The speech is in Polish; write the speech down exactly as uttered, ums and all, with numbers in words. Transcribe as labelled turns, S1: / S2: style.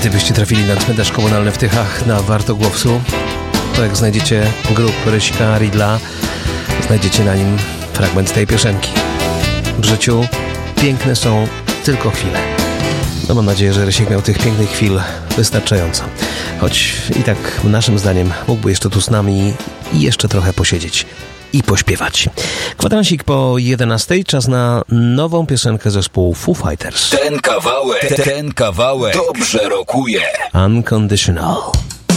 S1: Gdybyście trafili na cmentarz komunalny w Tychach na Wartogłowcu, to jak znajdziecie grób Rysika Ridla, znajdziecie na nim fragment tej piosenki. W życiu piękne są tylko chwile. No mam nadzieję, że Rysik miał tych pięknych chwil wystarczająco. Choć i tak naszym zdaniem mógłby jeszcze tu z nami i jeszcze trochę posiedzieć i pośpiewać. Kwadransik po jedenastej, czas na nową piosenkę zespołu Foo Fighters.
S2: Ten kawałek, ten kawałek dobrze rokuje.
S1: Unconditional.